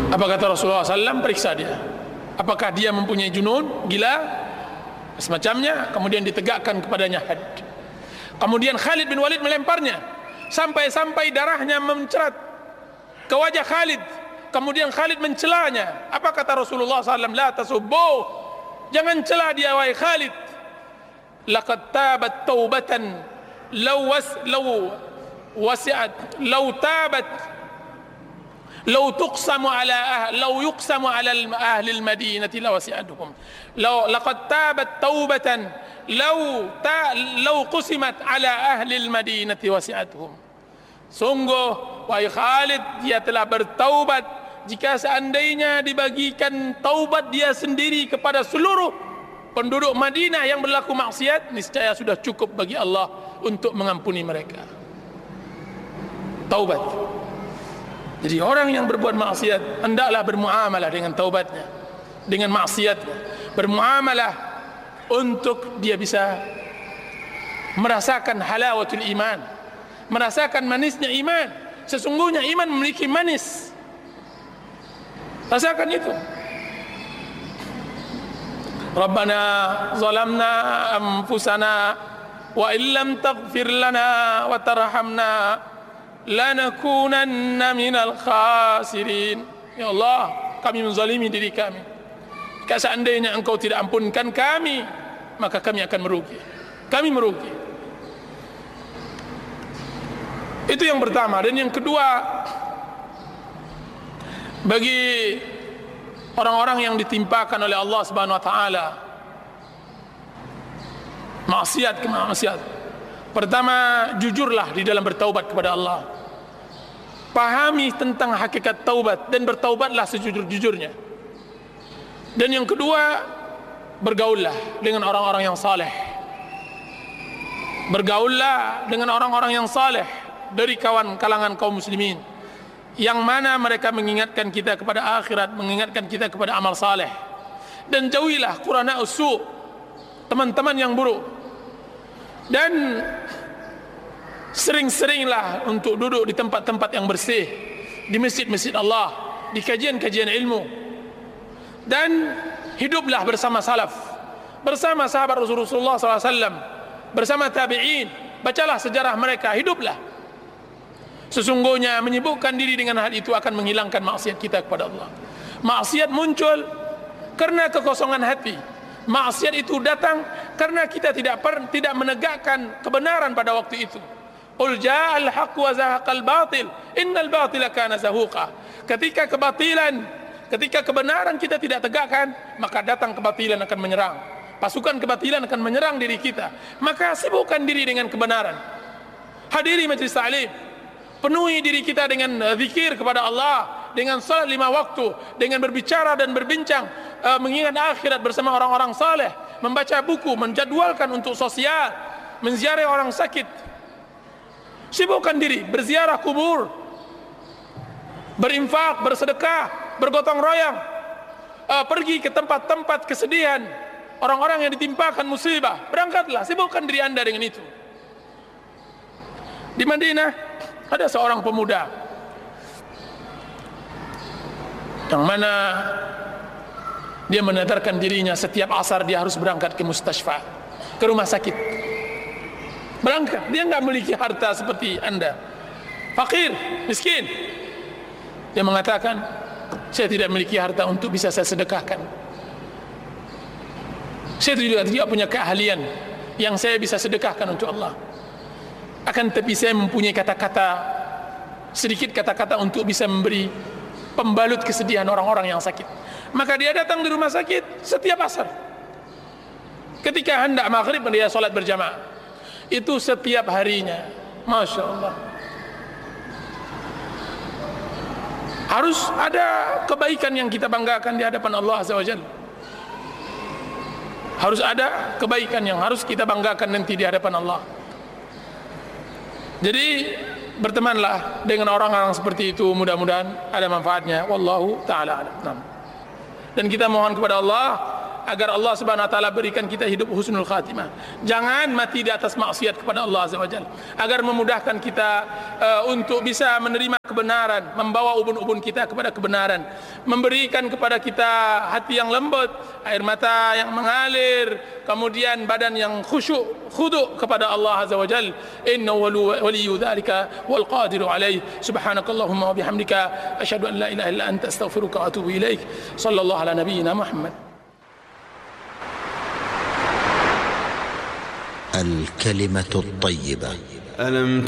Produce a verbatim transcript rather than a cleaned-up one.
Apa kata Rasulullah sallallahu alaihi wasallam? Periksa dia, apakah dia mempunyai junun, gila, semacamnya. Kemudian ditegakkan kepadanya had. Kemudian Khalid bin Walid melemparnya sampai-sampai darahnya mencerat ke wajah Khalid. Kemudian Khalid mencelanya. Apa kata Rasulullah sallallahu alaihi wasallam? La tasubbu, jangan cela dia wahai Khalid. Laqad tabat taubatan law was law wasi'at law tabat لو تقسم على أهل لو يقسم على أهل المدينة لوسعتهم لو لقد تابت توبة لو تا لو قسمت على أهل المدينة وسعتهم. Sungguh wahai Khalid, dia telah bertaubat jika seandainya dibagikan taubat dia sendiri kepada seluruh penduduk Madinah yang berlaku maksiat, niscaya sudah cukup bagi Allah untuk mengampuni mereka. Taubat. Jadi orang yang berbuat maksiat hendaklah bermuamalah dengan taubatnya, dengan maksiatnya, bermuamalah untuk dia bisa merasakan halawatul iman, merasakan manisnya iman. Sesungguhnya iman memiliki manis. Rasakan itu. Rabbana zalamna anfusana wa illam taghfir lana wa tarhamna lanakunanna minal khasirin. Ya Allah, kami menzalimi diri kami. Jika seandainya engkau tidak ampunkan kami, maka kami akan merugi. Kami merugi. Itu yang pertama. Dan yang kedua, bagi orang-orang yang ditimpakan oleh Allah Subhanahu wa taala maksiat ke maksiat, pertama, jujurlah di dalam bertaubat kepada Allah. Pahami tentang hakikat taubat dan bertaubatlah sejujur-jujurnya. Dan yang kedua, bergaullah dengan orang-orang yang saleh. Bergaullah dengan orang-orang yang saleh dari kawan kalangan kaum muslimin, yang mana mereka mengingatkan kita kepada akhirat, mengingatkan kita kepada amal saleh. Dan jauhilah qurana usu, teman-teman yang buruk. Dan sering-seringlah untuk duduk di tempat-tempat yang bersih, di masjid-masjid Allah, di kajian-kajian ilmu. Dan hiduplah bersama salaf, bersama sahabat Rasulullah sallallahu alaihi wasallam, bersama tabi'in. Bacalah sejarah mereka, hiduplah. Sesungguhnya menyibukkan diri dengan hal itu akan menghilangkan maksiat kita kepada Allah. Maksiat muncul karena kekosongan hati. Maksiat itu datang karena kita tidak per, tidak menegakkan kebenaran pada waktu itu. Qul ja'al haqq wa zahaqal batil innal batila kana zahuqa. Ketika kebatilan, ketika kebenaran kita tidak tegakkan, maka datang kebatilan akan menyerang. Pasukan kebatilan akan menyerang diri kita. Maka sibukkan diri dengan kebenaran. Hadiri majlis ta'lim. Penuhi diri kita dengan zikir kepada Allah, dengan salat lima waktu, dengan berbicara dan berbincang, uh, mengingat akhirat bersama orang-orang saleh, membaca buku, menjadwalkan untuk sosial, menziarahi orang sakit. Sibukkan diri, berziarah kubur, berinfak, bersedekah, bergotong royong, uh, pergi ke tempat-tempat kesedihan orang-orang yang ditimpakan musibah. Berangkatlah, sibukkan diri anda dengan itu. Di Madinah ada seorang pemuda yang mana dia menadarkan dirinya setiap asar dia harus berangkat ke mustashfa, ke rumah sakit. Berangkat, dia enggak memiliki harta seperti anda, fakir, miskin. Dia mengatakan, saya tidak memiliki harta untuk bisa saya sedekahkan. Saya tidak, tidak punya keahlian yang saya bisa sedekahkan untuk Allah. Akan tetapi saya mempunyai kata-kata, sedikit kata-kata untuk bisa memberi pembalut kesedihan orang-orang yang sakit. Maka dia datang di rumah sakit setiap asar. Ketika hendak maghrib dia solat berjamaah. Itu setiap harinya. Masya Allah. Harus ada kebaikan yang kita banggakan di hadapan Allah Azza wa Jalla. Harus ada kebaikan yang harus kita banggakan nanti di hadapan Allah. Jadi bertemanlah dengan orang-orang seperti itu, mudah-mudahan ada manfaatnya. Wallahu ta'ala alam. Dan kita mohon kepada Allah agar Allah Subhanahu wa taala berikan kita hidup husnul khatimah. Jangan mati di atas maksiat kepada Allah Azza wa Jalla, agar memudahkan kita uh, untuk bisa menerima kebenaran, membawa ubun-ubun kita kepada kebenaran, memberikan kepada kita hati yang lembut, air mata yang mengalir, kemudian badan yang khusyuk, khudu' kepada Allah Azza wa Jalla. Innahu waliyyu dzalika wal qadiru alaih. Subhanakallahumma wa bihamdika asyhadu an la ilaha illa anta astaghfiruka wa atubu ilaik. Sallallahu ala nabiyyina Muhammad. الكلمة الطيبة. ألم